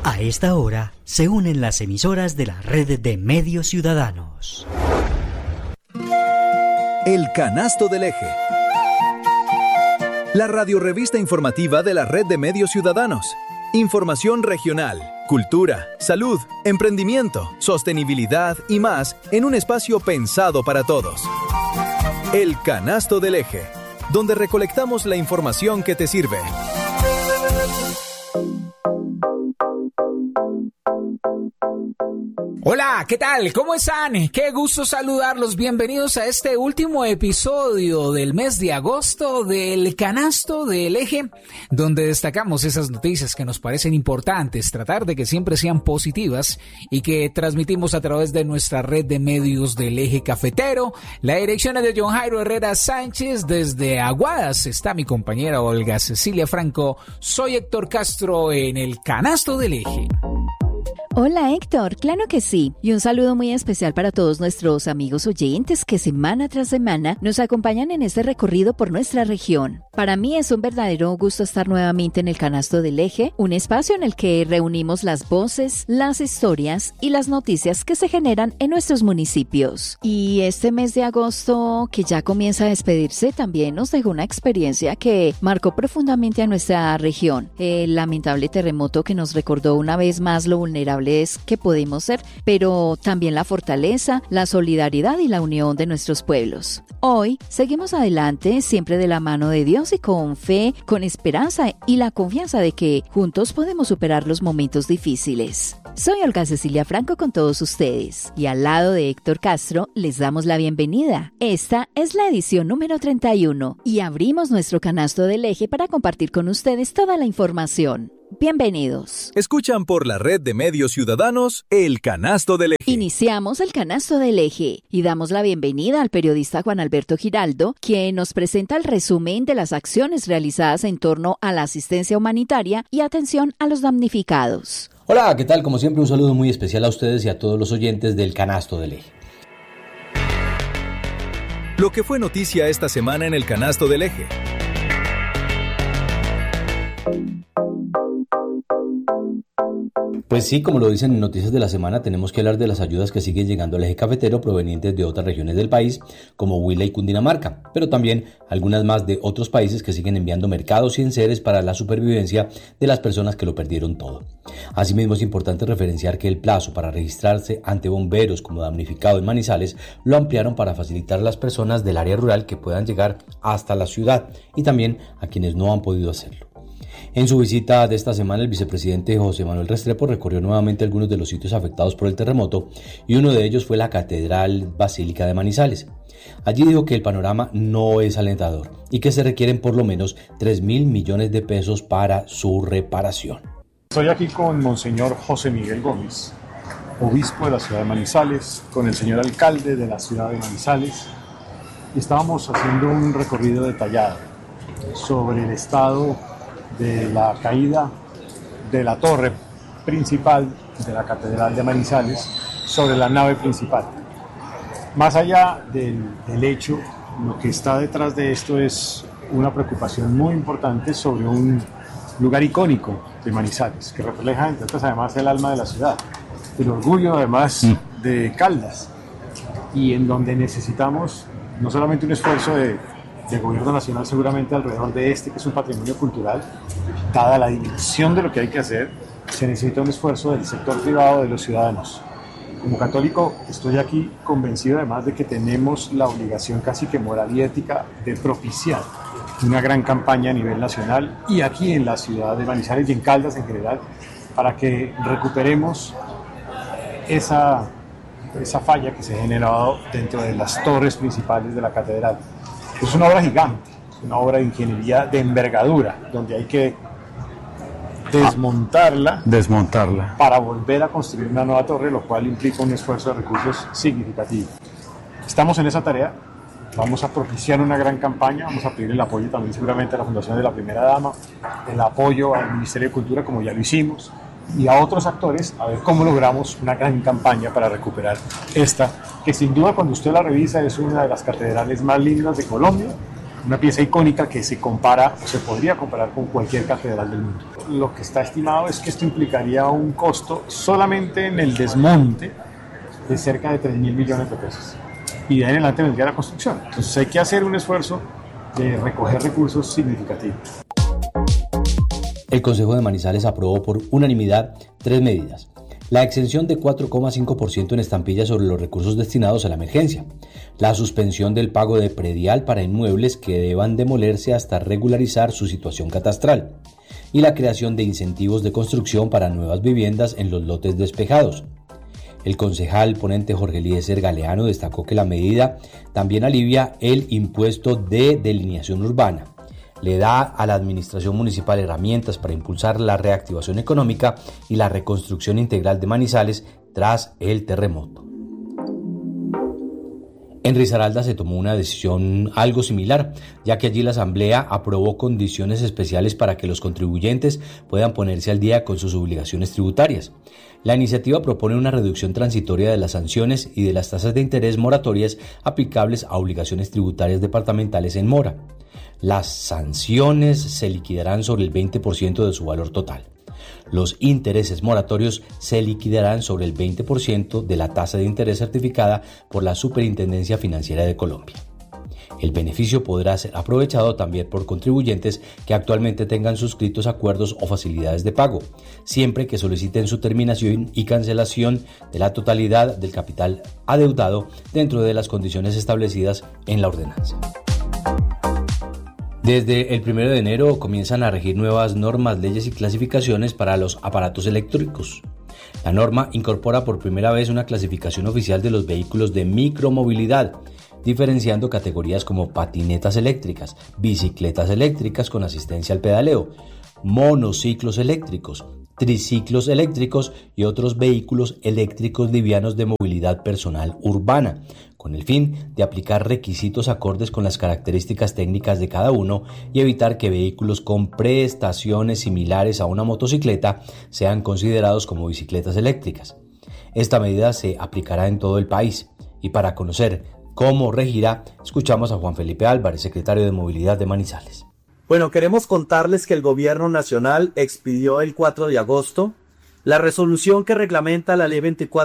A esta hora se unen las emisoras de la Red de Medios Ciudadanos. El Canasto del Eje. La radiorrevista informativa de la Red de Medios Ciudadanos. Información regional, cultura, salud, emprendimiento, sostenibilidad y más en un espacio pensado para todos. El Canasto del Eje, donde recolectamos la información que te sirve. Hola, ¿qué tal? ¿Cómo están? Qué gusto saludarlos. Bienvenidos a este último episodio del mes de agosto del Canasto del Eje, donde destacamos esas noticias que nos parecen importantes, tratar de que siempre sean positivas y que transmitimos a través de nuestra red de medios del Eje Cafetero. La dirección es de John Jairo Herrera Sánchez. Desde Aguadas está mi compañera Olga Cecilia Franco. Soy Héctor Castro en el Canasto del Eje. Hola Héctor, claro que sí, y un saludo muy especial para todos nuestros amigos oyentes que semana tras semana nos acompañan en este recorrido por nuestra región. Para mí es un verdadero gusto estar nuevamente en el Canasto del Eje, un espacio en el que reunimos las voces, las historias y las noticias que se generan en nuestros municipios. Y este mes de agosto, que ya comienza a despedirse, también nos dejó una experiencia que marcó profundamente a nuestra región. El lamentable terremoto que nos recordó una vez más lo vulnerable que podemos ser, pero también la fortaleza, la solidaridad y la unión de nuestros pueblos. Hoy seguimos adelante, siempre de la mano de Dios y con fe, con esperanza y la confianza de que juntos podemos superar los momentos difíciles. Soy Olga Cecilia Franco con todos ustedes y al lado de Héctor Castro les damos la bienvenida. Esta es la edición número 31 y abrimos nuestro Canasto del Eje para compartir con ustedes toda la información. Bienvenidos. Escuchan por la Red de Medios Ciudadanos El Canasto del Eje. Iniciamos el Canasto del Eje y damos la bienvenida al periodista Juan Alberto Giraldo, quien nos presenta el resumen de las acciones realizadas en torno a la asistencia humanitaria y atención a los damnificados. Hola, ¿qué tal? Como siempre, un saludo muy especial a ustedes y a todos los oyentes del Canasto del Eje. Lo que fue noticia esta semana en el Canasto del Eje. Pues sí, como lo dicen en Noticias de la Semana, tenemos que hablar de las ayudas que siguen llegando al eje cafetero provenientes de otras regiones del país, como Huila y Cundinamarca, pero también algunas más de otros países que siguen enviando mercados y enseres para la supervivencia de las personas que lo perdieron todo. Asimismo, es importante referenciar que el plazo para registrarse ante bomberos como damnificado en Manizales lo ampliaron para facilitar a las personas del área rural que puedan llegar hasta la ciudad y también a quienes no han podido hacerlo. En su visita de esta semana, el vicepresidente José Manuel Restrepo recorrió nuevamente algunos de los sitios afectados por el terremoto y uno de ellos fue la Catedral Basílica de Manizales. Allí dijo que el panorama no es alentador y que se requieren por lo menos 3.000 millones de pesos para su reparación. Estoy aquí con Monseñor José Miguel Gómez, obispo de la ciudad de Manizales, con el señor alcalde de la ciudad de Manizales, y estábamos haciendo un recorrido detallado sobre el estado de la caída de la torre principal de la Catedral de Manizales sobre la nave principal. Más allá del hecho, lo que está detrás de esto es una preocupación muy importante sobre un lugar icónico de Manizales, que refleja, entre otras, además el alma de la ciudad, el orgullo además de Caldas, y en donde necesitamos no solamente un esfuerzo de gobierno nacional seguramente alrededor de que es un patrimonio cultural, dada la dimensión de lo que hay que hacer, se necesita un esfuerzo del sector privado, de los ciudadanos. Como católico estoy aquí convencido además de que tenemos la obligación casi que moral y ética de propiciar una gran campaña a nivel nacional y aquí en la ciudad de Manizales y en Caldas en general, para que recuperemos esa falla que se ha generado dentro de las torres principales de la catedral. Es una obra gigante, una obra de ingeniería de envergadura, donde hay que desmontarla para volver a construir una nueva torre, lo cual implica un esfuerzo de recursos significativo. Estamos en esa tarea, vamos a propiciar una gran campaña, vamos a pedir el apoyo también seguramente a la Fundación de la Primera Dama, el apoyo al Ministerio de Cultura, como ya lo hicimos, y a otros actores, a ver cómo logramos una gran campaña para recuperar esta, que sin duda cuando usted la revisa es una de las catedrales más lindas de Colombia una pieza icónica que se podría comparar con cualquier catedral del mundo. Lo que está estimado es que esto implicaría un costo solamente en el desmonte de cerca de 3.000 millones de pesos. Y de ahí en adelante vendría la construcción. Entonces hay que hacer un esfuerzo de recoger recursos significativos. El Consejo de Manizales aprobó por unanimidad 3 medidas. La exención de 4,5% en estampillas sobre los recursos destinados a la emergencia. La suspensión del pago de predial para inmuebles que deban demolerse hasta regularizar su situación catastral. Y la creación de incentivos de construcción para nuevas viviendas en los lotes despejados. El concejal ponente Jorge Eliezer Galeano destacó que la medida también alivia el impuesto de delineación urbana. Le da a la administración municipal herramientas para impulsar la reactivación económica y la reconstrucción integral de Manizales tras el terremoto. En Risaralda se tomó una decisión algo similar, ya que allí la Asamblea aprobó condiciones especiales para que los contribuyentes puedan ponerse al día con sus obligaciones tributarias. La iniciativa propone una reducción transitoria de las sanciones y de las tasas de interés moratorias aplicables a obligaciones tributarias departamentales en mora. Las sanciones se liquidarán sobre el 20% de su valor total. Los intereses moratorios se liquidarán sobre el 20% de la tasa de interés certificada por la Superintendencia Financiera de Colombia. El beneficio podrá ser aprovechado también por contribuyentes que actualmente tengan suscritos acuerdos o facilidades de pago, siempre que soliciten su terminación y cancelación de la totalidad del capital adeudado dentro de las condiciones establecidas en la ordenanza. Desde el 1 de enero comienzan a regir nuevas normas, leyes y clasificaciones para los aparatos eléctricos. La norma incorpora por primera vez una clasificación oficial de los vehículos de micromovilidad, diferenciando categorías como patinetas eléctricas, bicicletas eléctricas con asistencia al pedaleo, monociclos eléctricos, triciclos eléctricos y otros vehículos eléctricos livianos de movilidad personal urbana, con el fin de aplicar requisitos acordes con las características técnicas de cada uno y evitar que vehículos con prestaciones similares a una motocicleta sean considerados como bicicletas eléctricas. Esta medida se aplicará en todo el país y para conocer cómo regirá, escuchamos a Juan Felipe Álvarez, secretario de Movilidad de Manizales. Bueno, queremos contarles que el Gobierno Nacional expidió el 4 de agosto la resolución que reglamenta la Ley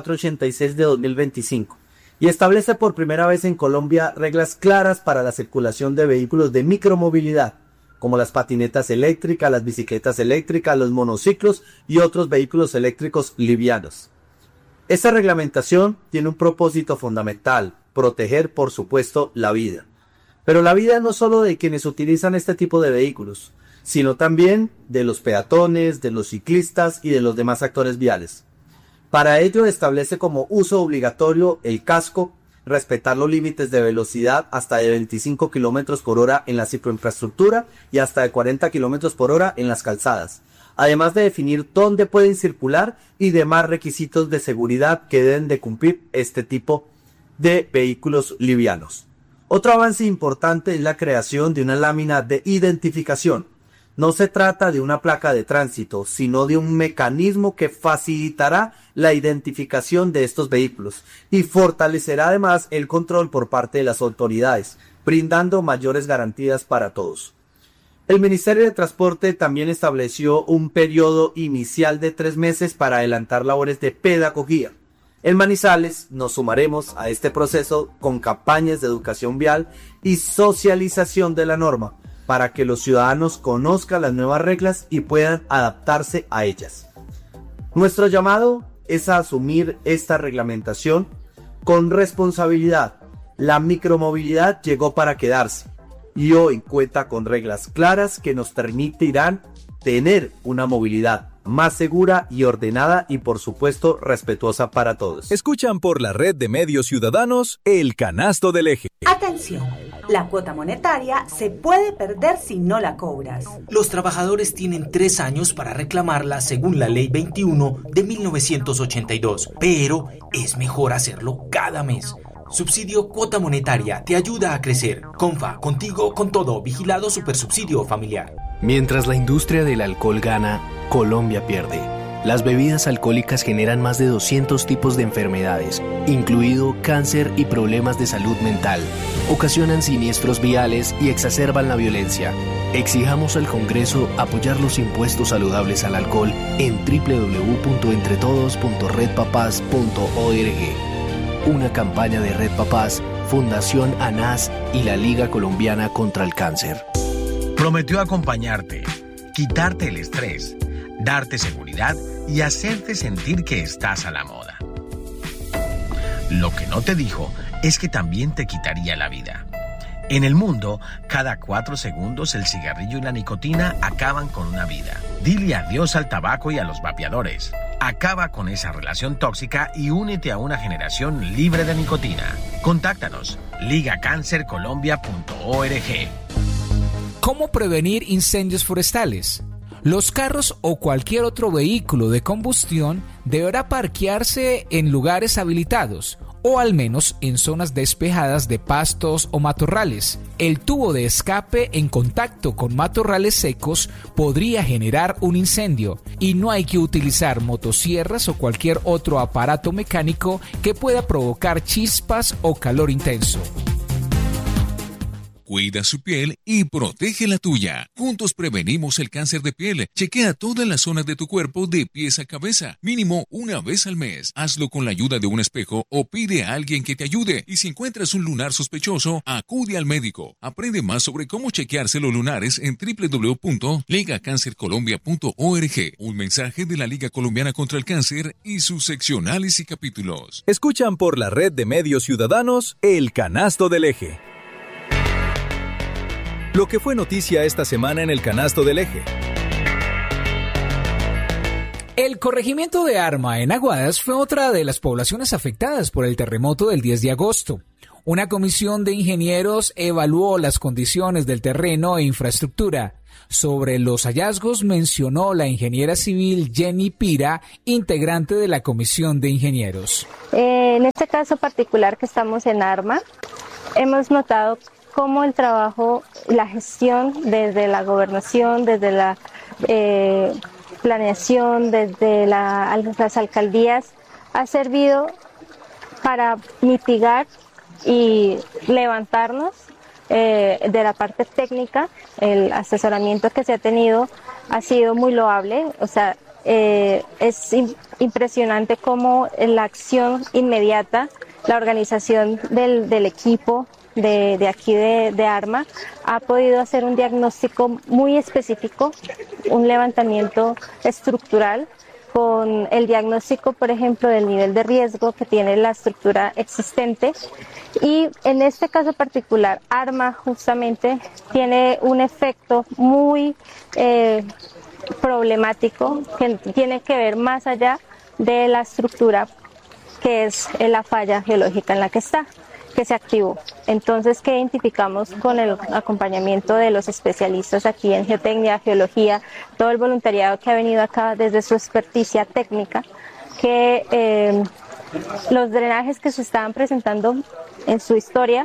2486 de 2025 y establece por primera vez en Colombia reglas claras para la circulación de vehículos de micromovilidad, como las patinetas eléctricas, las bicicletas eléctricas, los monociclos y otros vehículos eléctricos livianos. Esta reglamentación tiene un propósito fundamental: proteger, por supuesto, la vida. Pero la vida no solo de quienes utilizan este tipo de vehículos, sino también de los peatones, de los ciclistas y de los demás actores viales. Para ello establece como uso obligatorio el casco, respetar los límites de velocidad hasta de 25 km por hora en la cicloinfraestructura y hasta de 40 km por hora en las calzadas, además de definir dónde pueden circular y demás requisitos de seguridad que deben de cumplir este tipo de vehículos livianos. Otro avance importante es la creación de una lámina de identificación. No se trata de una placa de tránsito, sino de un mecanismo que facilitará la identificación de estos vehículos y fortalecerá además el control por parte de las autoridades, brindando mayores garantías para todos. El Ministerio de Transporte también estableció un periodo inicial de 3 meses para adelantar labores de pedagogía. En Manizales nos sumaremos a este proceso con campañas de educación vial y socialización de la norma para que los ciudadanos conozcan las nuevas reglas y puedan adaptarse a ellas. Nuestro llamado es a asumir esta reglamentación con responsabilidad. La micromovilidad llegó para quedarse y hoy cuenta con reglas claras que nos permitirán tener una movilidad más segura y ordenada y por supuesto respetuosa para todos. Escuchan por la red de medios ciudadanos El Canasto del Eje. Atención, la cuota monetaria se puede perder si no la cobras. Los trabajadores tienen 3 años para reclamarla según la Ley 21 de 1982, pero es mejor hacerlo cada mes. Subsidio Cuota Monetaria te ayuda a crecer. Confa, contigo con todo. Vigilado Supersubsidio Familiar. Mientras la industria del alcohol gana, Colombia pierde. Las bebidas alcohólicas generan más de 200 tipos de enfermedades, incluido cáncer y problemas de salud mental. Ocasionan siniestros viales y exacerban la violencia. Exijamos al Congreso apoyar los impuestos saludables al alcohol en www.entretodos.redpapás.org. Una campaña de Red Papás, Fundación ANAS y la Liga Colombiana contra el Cáncer. Prometió acompañarte, quitarte el estrés, darte seguridad y hacerte sentir que estás a la moda. Lo que no te dijo es que también te quitaría la vida. En el mundo, cada 4 segundos el cigarrillo y la nicotina acaban con una vida. Dile adiós al tabaco y a los vapeadores. Acaba con esa relación tóxica y únete a una generación libre de nicotina. Contáctanos, ligacancercolombia.org. ¿Cómo prevenir incendios forestales? Los carros o cualquier otro vehículo de combustión deberá parquearse en lugares habilitados o al menos en zonas despejadas de pastos o matorrales. El tubo de escape en contacto con matorrales secos podría generar un incendio y no hay que utilizar motosierras o cualquier otro aparato mecánico que pueda provocar chispas o calor intenso. Cuida su piel y protege la tuya. Juntos prevenimos el cáncer de piel. Chequea todas las zonas de tu cuerpo de pies a cabeza, mínimo una vez al mes. Hazlo con la ayuda de un espejo o pide a alguien que te ayude. Y si encuentras un lunar sospechoso, acude al médico. Aprende más sobre cómo chequearse los lunares en www.ligacancercolombia.org. Un mensaje de la Liga Colombiana contra el Cáncer y sus seccionales y capítulos. Escuchan por la red de medios ciudadanos El Canasto del Eje. Lo que fue noticia esta semana en el Canasto del Eje. El corregimiento de Arma en Aguadas fue otra de las poblaciones afectadas por el terremoto del 10 de agosto. Una comisión de ingenieros evaluó las condiciones del terreno e infraestructura. Sobre los hallazgos mencionó la ingeniera civil Jenny Pira, integrante de la comisión de ingenieros. En este caso particular que estamos en Arma, hemos notado cómo el trabajo, la gestión desde la gobernación, desde la planeación, desde las alcaldías, ha servido para mitigar y levantarnos de la parte técnica. El asesoramiento que se ha tenido ha sido muy loable, o sea, es impresionante cómo la acción inmediata, la organización del equipo de aquí de Arma ha podido hacer un diagnóstico muy específico, un levantamiento estructural con el diagnóstico, por ejemplo, del nivel de riesgo que tiene la estructura existente. Y en este caso particular, Arma justamente tiene un efecto muy problemático que tiene que ver más allá de la estructura, que es la falla geológica en la que está, que se activó. Entonces, ¿qué identificamos con el acompañamiento de los especialistas aquí en geotecnia, geología, todo el voluntariado que ha venido acá desde su experticia técnica? Que los drenajes que se estaban presentando en su historia,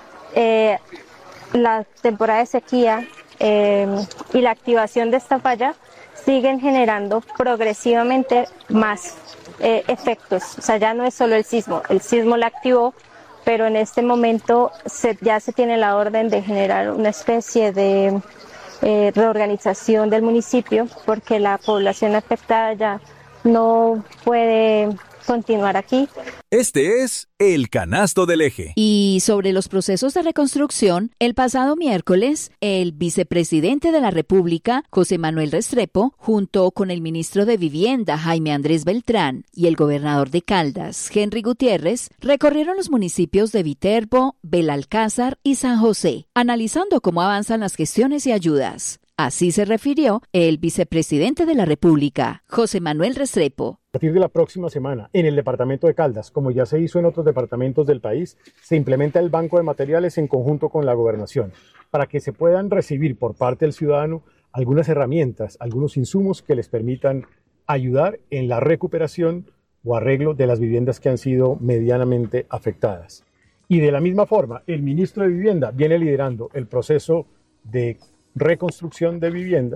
la temporada de sequía y la activación de esta falla siguen generando progresivamente más efectos. O sea, ya no es solo el sismo la activó, pero en este momento ya se tiene la orden de generar una especie de reorganización del municipio, porque la población afectada ya no puede continuar aquí. Este es El Canasto del Eje. Y sobre los procesos de reconstrucción, el pasado miércoles, el vicepresidente de la República, José Manuel Restrepo, junto con el ministro de Vivienda, Jaime Andrés Beltrán, y el gobernador de Caldas, Henry Gutiérrez, recorrieron los municipios de Viterbo, Belalcázar y San José, analizando cómo avanzan las gestiones y ayudas. Así se refirió el vicepresidente de la República, José Manuel Restrepo. A partir de la próxima semana, en el departamento de Caldas, como ya se hizo en otros departamentos del país, se implementa el banco de materiales en conjunto con la gobernación, para que se puedan recibir por parte del ciudadano algunas herramientas, algunos insumos que les permitan ayudar en la recuperación o arreglo de las viviendas que han sido medianamente afectadas. Y de la misma forma, el ministro de Vivienda viene liderando el proceso de reconstrucción de viviendas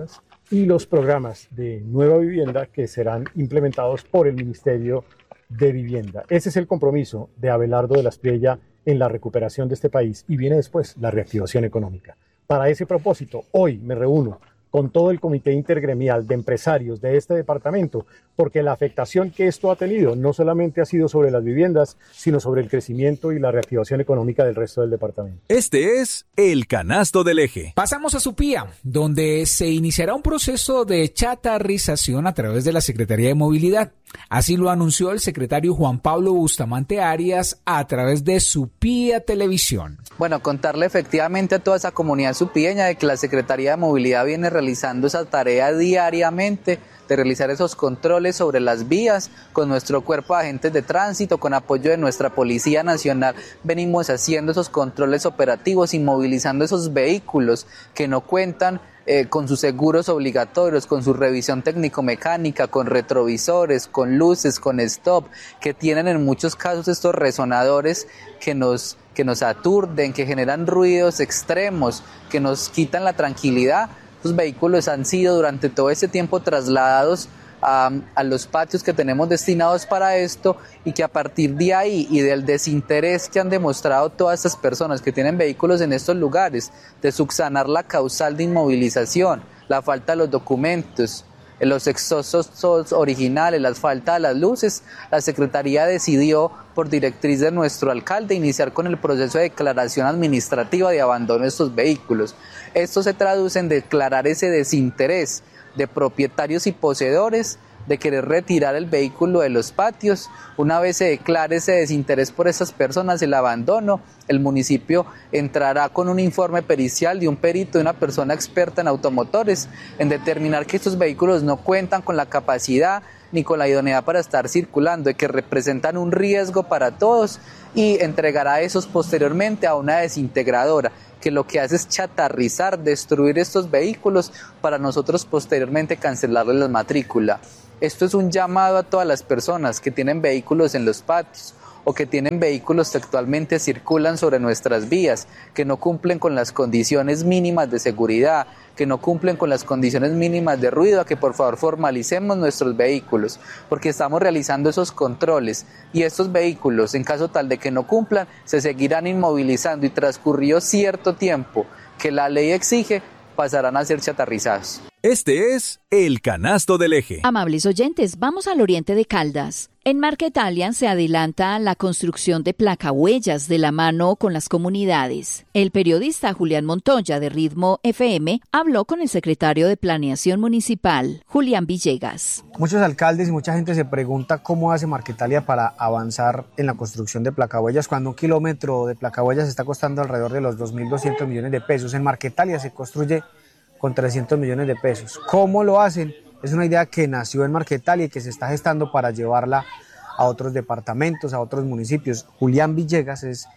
y los programas de nueva vivienda que serán implementados por el Ministerio de Vivienda. Ese es el compromiso de Abelardo de la Espriella en la recuperación de este país, y viene después la reactivación económica. Para ese propósito, hoy me reúno con todo el comité intergremial de empresarios de este departamento, porque la afectación que esto ha tenido no solamente ha sido sobre las viviendas, sino sobre el crecimiento y la reactivación económica del resto del departamento. Este es el Canasto del Eje. Pasamos a Supía, donde se iniciará un proceso de chatarrización a través de la Secretaría de Movilidad. Así lo anunció el secretario Juan Pablo Bustamante Arias a través de Supía Televisión. Bueno, contarle efectivamente a toda esa comunidad supieña de que la Secretaría de Movilidad viene realizando esa tarea diariamente de realizar esos controles sobre las vías con nuestro cuerpo de agentes de tránsito, con apoyo de nuestra Policía Nacional. Venimos haciendo esos controles operativos y movilizando esos vehículos que no cuentan con sus seguros obligatorios, con su revisión técnico-mecánica, con retrovisores, con luces, con stop, que tienen en muchos casos estos resonadores que nos aturden, que generan ruidos extremos, que nos quitan la tranquilidad. Estos vehículos han sido durante todo ese tiempo trasladados a los patios que tenemos destinados para esto, y que a partir de ahí y del desinterés que han demostrado todas estas personas que tienen vehículos en estos lugares, de subsanar la causal de inmovilización, la falta de los documentos, los excesos originales, la falta de las luces, la Secretaría decidió, por directriz de nuestro alcalde, iniciar con el proceso de declaración administrativa de abandono de estos vehículos. Esto se traduce en declarar ese desinterés de propietarios y poseedores de querer retirar el vehículo de los patios. Una vez se declare ese desinterés por esas personas, el abandono, el municipio entrará con un informe pericial de un perito, de una persona experta en automotores, en determinar que estos vehículos no cuentan con la capacidad ni con la idoneidad para estar circulando, y que representan un riesgo para todos, y entregará esos posteriormente a una desintegradora, que lo que hace es chatarrizar, destruir estos vehículos para nosotros posteriormente cancelarles la matrícula. Esto es un llamado a todas las personas que tienen vehículos en los patios o que tienen vehículos que actualmente circulan sobre nuestras vías, que no cumplen con las condiciones mínimas de seguridad, que no cumplen con las condiciones mínimas de ruido, a que por favor formalicemos nuestros vehículos, porque estamos realizando esos controles, y estos vehículos, en caso tal de que no cumplan, se seguirán inmovilizando, y transcurrido cierto tiempo que la ley exige, pasarán a ser chatarrizados. Este es el Canasto del Eje. Amables oyentes, vamos al oriente de Caldas. En Marquetalia se adelanta la construcción de placahuellas de la mano con las comunidades. El periodista Julián Montoya de Ritmo FM habló con el secretario de Planeación Municipal, Julián Villegas. Muchos alcaldes y mucha gente se pregunta cómo hace Marquetalia para avanzar en la construcción de placahuellas, cuando 1 kilómetro de placahuellas está costando alrededor de los 2.200 millones de pesos. En Marquetalia se construye con 300 millones de pesos. ¿Cómo lo hacen? Es una idea que nació en Marquetalia y que se está gestando para llevarla a otros departamentos, a otros municipios. Julián Villegas es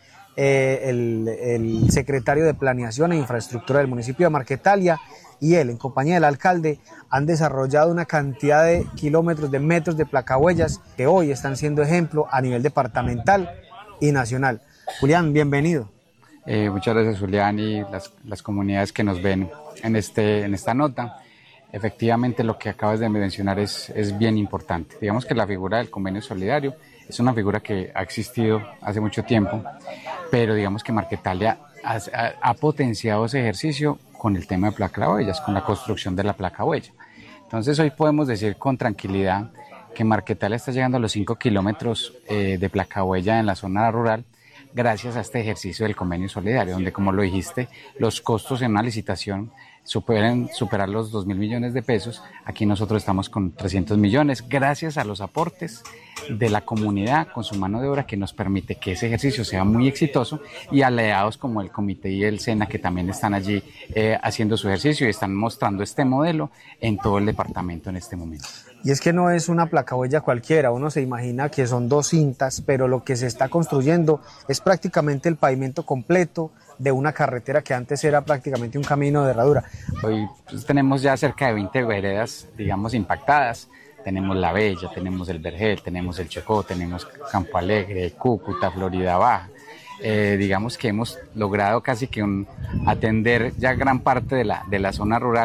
el secretario de Planeación e Infraestructura del municipio de Marquetalia, y él, en compañía del alcalde, han desarrollado una cantidad de kilómetros, de metros de placahuellas que hoy están siendo ejemplo a nivel departamental y nacional. Julián, bienvenido. Muchas gracias, Julián, y las comunidades que nos ven en esta nota. Efectivamente, lo que acabas de mencionar es bien importante. Digamos que la figura del convenio solidario es una figura que ha existido hace mucho tiempo, pero digamos que Marquetalia ha potenciado ese ejercicio con el tema de placahuellas, con la construcción de la placahuella. Entonces hoy podemos decir con tranquilidad que Marquetalia está llegando a los 5 kilómetros de placahuella en la zona rural, gracias a este ejercicio del convenio solidario, donde, como lo dijiste, los costos en una licitación pueden superar los 2.000 millones de pesos. Aquí nosotros estamos con 300 millones, gracias a los aportes de la comunidad con su mano de obra, que nos permite que ese ejercicio sea muy exitoso, y aliados como el comité y el SENA, que también están allí haciendo su ejercicio y están mostrando este modelo en todo el departamento en este momento. Y es que no es una placahuella cualquiera, uno se imagina que son 2 cintas, pero lo que se está construyendo es prácticamente el pavimento completo de una carretera que antes era prácticamente un camino de herradura. Hoy tenemos ya cerca de 20 veredas, digamos, impactadas. Tenemos La Bella, tenemos El Vergel, tenemos El Chocó, tenemos Campo Alegre, Cúcuta, Florida Baja. Digamos que hemos logrado casi que atender ya gran parte de la zona rural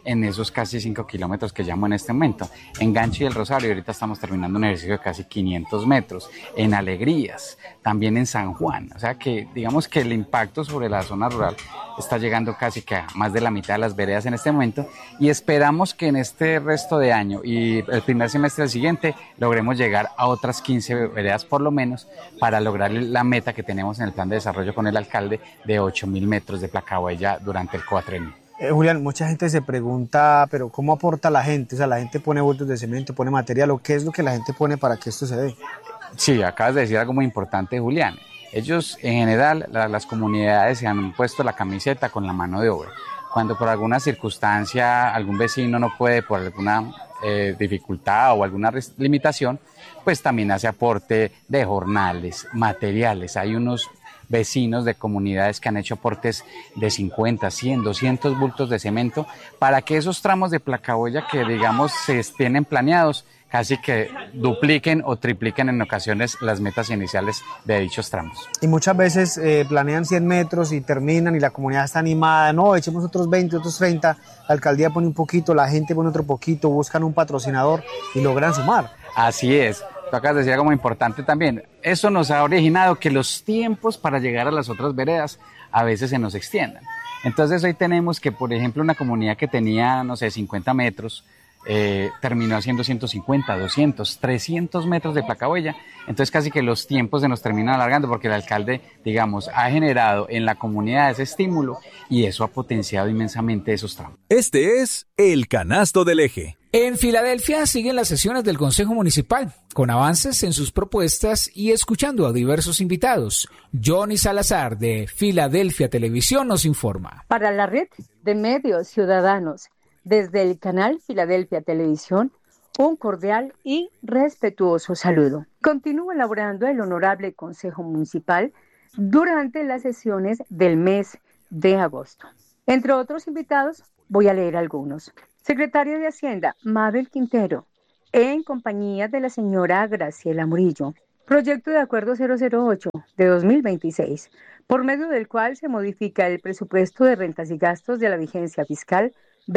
en esos casi 5 kilómetros que llamo en este momento. En Gancho y El Rosario ahorita estamos terminando un ejercicio de casi 500 metros. En Alegrías, también en San Juan. O sea que digamos que el impacto sobre la zona rural está llegando casi que a más de la mitad de las veredas en este momento, y esperamos que en este resto de año y el primer semestre del siguiente logremos llegar a otras 15 veredas por lo menos para lograr la meta que tenemos en el plan de desarrollo con el alcalde de 8.000 metros de placahuella durante el cuatrenio. Julián, mucha gente se pregunta, pero ¿cómo aporta la gente? O sea, la gente pone bultos de cemento, pone material, ¿o qué es lo que la gente pone para que esto se dé? Sí, acabas de decir algo muy importante, Julián. Ellos, en general, las comunidades se han puesto la camiseta con la mano de obra. Cuando por alguna circunstancia algún vecino no puede, por alguna dificultad o alguna limitación, pues también hace aporte de jornales, materiales. Hay unos vecinos de comunidades que han hecho aportes de 50, 100, 200 bultos de cemento para que esos tramos de placahuella que digamos se tienen planeados casi que dupliquen o tripliquen en ocasiones las metas iniciales de dichos tramos. Y muchas veces planean 100 metros y terminan y la comunidad está animada, no, echemos otros 20, otros 30, la alcaldía pone un poquito, la gente pone otro poquito, buscan un patrocinador y logran sumar. Así es. Tú acabas de decir algo muy importante también. Eso nos ha originado que los tiempos para llegar a las otras veredas a veces se nos extiendan. Entonces hoy tenemos que, por ejemplo, una comunidad que tenía, no sé, 50 metros, terminó haciendo 150, 200, 300 metros de placahuella. Entonces casi que los tiempos se nos terminan alargando porque el alcalde, digamos, ha generado en la comunidad ese estímulo y eso ha potenciado inmensamente esos tramos. Este es el Canasto del Eje. En Filadelfia siguen las sesiones del Consejo Municipal, con avances en sus propuestas y escuchando a diversos invitados. Johnny Salazar, de Filadelfia Televisión, nos informa. Para la red de medios ciudadanos, desde el canal Filadelfia Televisión, un cordial y respetuoso saludo. Continúa elaborando el Honorable Consejo Municipal durante las sesiones del mes de agosto. Entre otros invitados, voy a leer algunos. Secretario de Hacienda, Mabel Quintero, en compañía de la señora Graciela Murillo. Proyecto de Acuerdo 008 de 2026, por medio del cual se modifica el presupuesto de rentas y gastos de la vigencia fiscal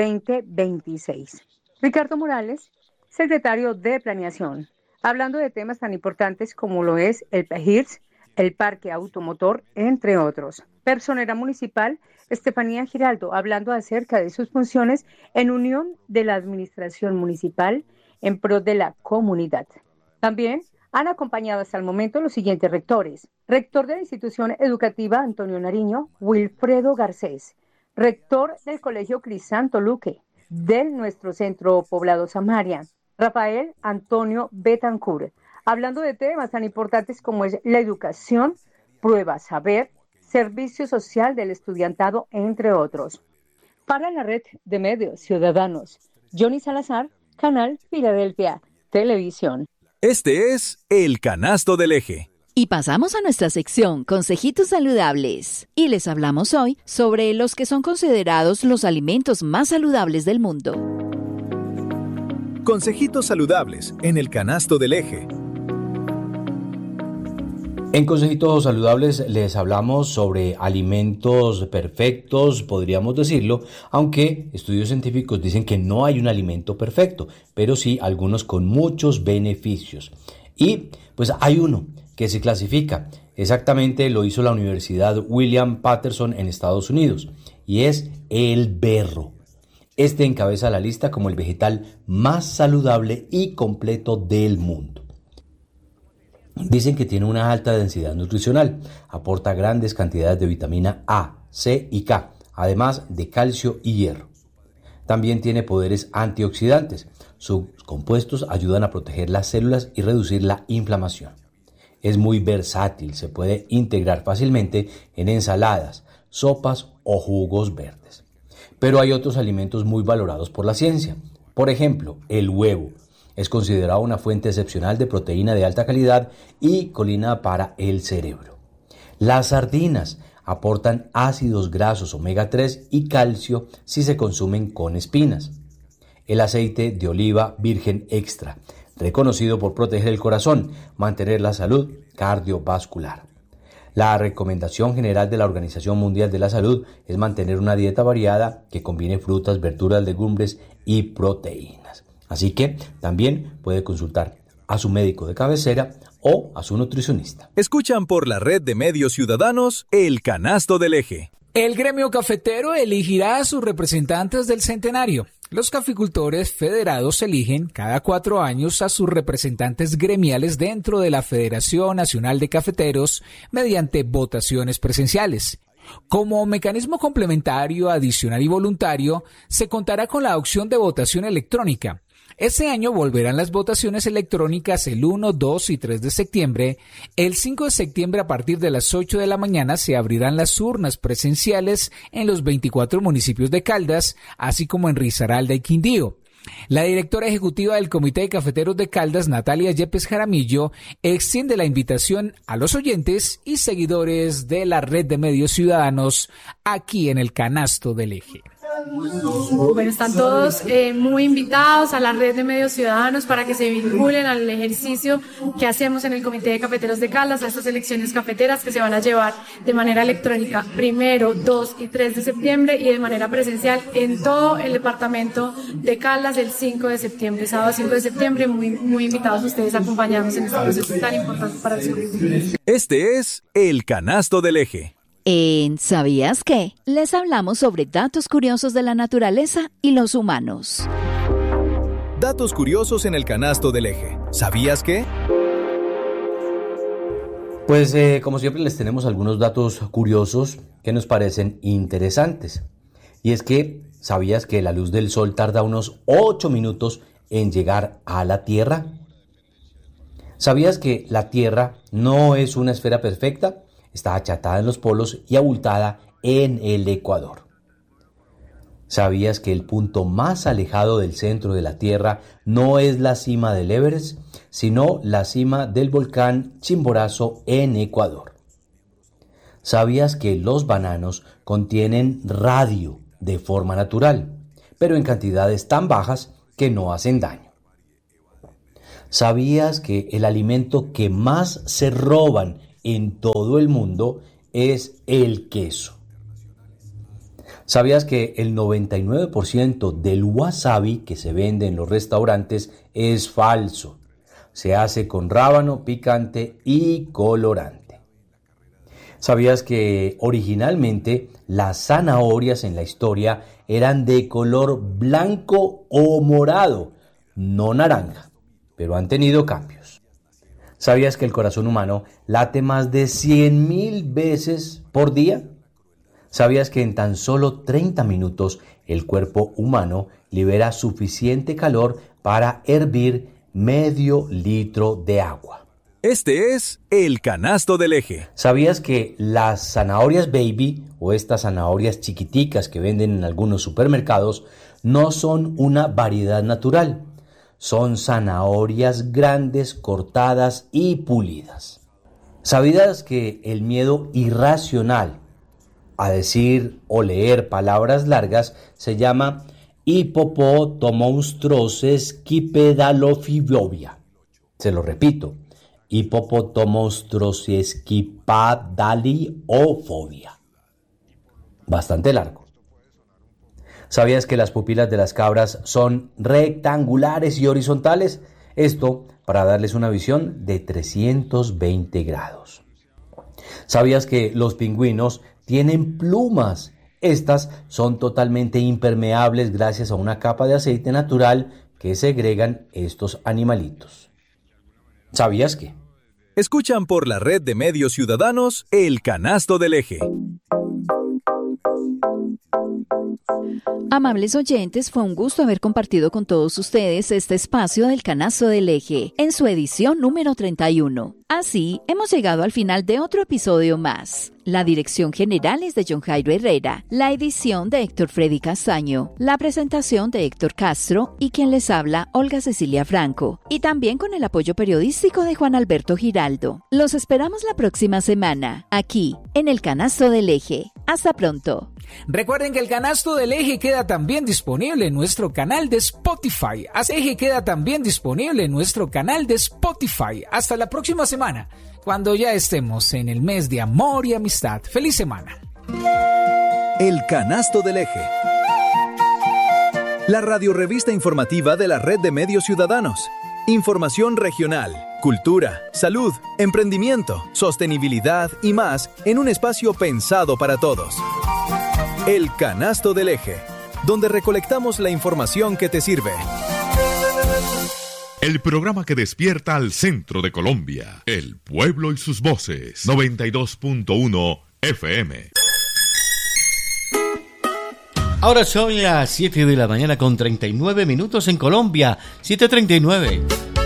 2026. Ricardo Morales, secretario de Planeación, hablando de temas tan importantes como lo es el PEGIRS, el parque automotor, entre otros. Personera municipal, Estefanía Giraldo, hablando acerca de sus funciones en unión de la administración municipal en pro de la comunidad. También han acompañado hasta el momento los siguientes rectores. Rector de la institución educativa Antonio Nariño, Wilfredo Garcés. Rector del Colegio Crisanto Luque, del nuestro centro poblado Samaria, Rafael Antonio Betancourt, hablando de temas tan importantes como es la educación, prueba saber, servicio social del estudiantado, entre otros. Para la red de medios ciudadanos, Johnny Salazar, Canal Filadelfia Televisión. Este es el Canasto del Eje. Y pasamos a nuestra sección Consejitos Saludables. Y les hablamos hoy sobre los que son considerados los alimentos más saludables del mundo. Consejitos saludables en el Canasto del Eje. En Consejitos Saludables les hablamos sobre alimentos perfectos, podríamos decirlo, aunque estudios científicos dicen que no hay un alimento perfecto, pero sí algunos con muchos beneficios. Y pues hay uno que se clasifica, exactamente lo hizo la Universidad William Patterson en Estados Unidos, y es el berro. Este encabeza la lista como el vegetal más saludable y completo del mundo. Dicen que tiene una alta densidad nutricional, aporta grandes cantidades de vitamina A, C y K, además de calcio y hierro. También tiene poderes antioxidantes. Sus compuestos ayudan a proteger las células y reducir la inflamación. Es muy versátil, se puede integrar fácilmente en ensaladas, sopas o jugos verdes. Pero hay otros alimentos muy valorados por la ciencia. Por ejemplo, el huevo. Es considerado una fuente excepcional de proteína de alta calidad y colina para el cerebro. Las sardinas aportan ácidos grasos omega 3 y calcio si se consumen con espinas. El aceite de oliva virgen extra, reconocido por proteger el corazón, mantener la salud cardiovascular. La recomendación general de la Organización Mundial de la Salud es mantener una dieta variada que combine frutas, verduras, legumbres y proteínas. Así que también puede consultar a su médico de cabecera o a su nutricionista. Escuchan por la Red de Medios Ciudadanos El Canasto del Eje. El gremio cafetero elegirá a sus representantes del centenario. Los caficultores federados eligen cada 4 años a sus representantes gremiales dentro de la Federación Nacional de Cafeteros mediante votaciones presenciales. Como mecanismo complementario, adicional y voluntario, se contará con la opción de votación electrónica. Este año volverán las votaciones electrónicas el 1, 2 y 3 de septiembre. El 5 de septiembre a partir de las 8 de la mañana se abrirán las urnas presenciales en los 24 municipios de Caldas, así como en Risaralda y Quindío. La directora ejecutiva del Comité de Cafeteros de Caldas, Natalia Yepes Jaramillo, extiende la invitación a los oyentes y seguidores de la Red de Medios Ciudadanos aquí en el Canasto del Eje. Bueno, están todos muy invitados a la Red de Medios Ciudadanos para que se vinculen al ejercicio que hacemos en el Comité de Cafeteros de Caldas, a estas elecciones cafeteras que se van a llevar de manera electrónica 1, 2 y 3 de septiembre y de manera presencial en todo el departamento de Caldas el 5 de septiembre, sábado 5 de septiembre. Muy invitados ustedes a acompañarnos en este proceso tan importante para el sur. Este es El Canasto del Eje. En ¿Sabías qué? Les hablamos sobre datos curiosos de la naturaleza y los humanos. Datos curiosos en el Canasto del Eje. ¿Sabías qué? Pues como siempre les tenemos algunos datos curiosos que nos parecen interesantes. Y es que, ¿sabías que la luz del sol tarda unos 8 minutos en llegar a la Tierra? ¿Sabías que la Tierra no es una esfera perfecta? Está achatada en los polos y abultada en el ecuador. ¿Sabías que el punto más alejado del centro de la Tierra no es la cima del Everest, sino la cima del volcán Chimborazo en Ecuador? ¿Sabías que los bananos contienen radio de forma natural, pero en cantidades tan bajas que no hacen daño? ¿Sabías que el alimento que más se roban en todo el mundo es el queso? ¿Sabías que el 99% del wasabi que se vende en los restaurantes es falso? Se hace con rábano, picante y colorante. ¿Sabías que originalmente las zanahorias en la historia eran de color blanco o morado, no naranja, pero han tenido cambios? ¿Sabías que el corazón humano late más de 100.000 veces por día? ¿Sabías que en tan solo 30 minutos el cuerpo humano libera suficiente calor para hervir medio litro de agua? Este es El Canasto del Eje. ¿Sabías que las zanahorias baby o estas zanahorias chiquiticas que venden en algunos supermercados no son una variedad natural? Son zanahorias grandes, cortadas y pulidas. ¿Sabías que el miedo irracional a decir o leer palabras largas se llama hipopotomonstrosesquipedalofobia? Se lo repito, hipopotomonstrosesquipedaliofobia. Bastante largo. ¿Sabías que las pupilas de las cabras son rectangulares y horizontales? Esto para darles una visión de 320 grados. ¿Sabías que los pingüinos tienen plumas? Estas son totalmente impermeables gracias a una capa de aceite natural que segregan estos animalitos. ¿Sabías qué? Escuchan por la Red de Medios Ciudadanos El Canasto del Eje. Amables oyentes, fue un gusto haber compartido con todos ustedes este espacio del Canasto del Eje, en su edición número 31. Así, hemos llegado al final de otro episodio más. La dirección general es de John Jairo Herrera, la edición de Héctor Freddy Castaño, la presentación de Héctor Castro y quien les habla, Olga Cecilia Franco, y también con el apoyo periodístico de Juan Alberto Giraldo. Los esperamos la próxima semana, aquí, en el Canasto del Eje. Hasta pronto. Recuerden que el Canasto del Eje queda también disponible en nuestro canal de Spotify. Eje queda también disponible en nuestro canal de Spotify. Hasta la próxima semana, cuando ya estemos en el mes de amor y amistad. ¡Feliz semana! El Canasto del Eje. La radiorrevista informativa de la Red de Medios Ciudadanos. Información regional, cultura, salud, emprendimiento, sostenibilidad y más en un espacio pensado para todos. El Canasto del Eje, donde recolectamos la información que te sirve. El programa que despierta al centro de Colombia, el pueblo y sus voces. 92.1 FM. Ahora son las 7 de la mañana con 39 minutos en Colombia, 7:39.